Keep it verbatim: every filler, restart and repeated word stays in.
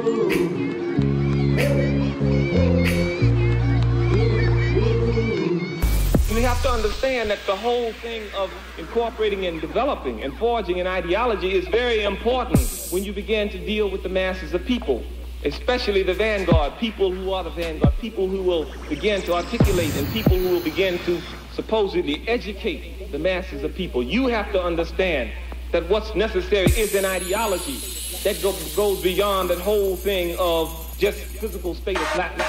You have to understand that the whole thing of incorporating and developing and forging an ideology is very important when you begin to deal with the masses of people, especially the vanguard, people who are the vanguard, people who will begin to articulate and people who will begin to supposedly educate the masses of people. You have to understand that what's necessary is an ideology that go, goes beyond that whole thing of just physical state of flatness.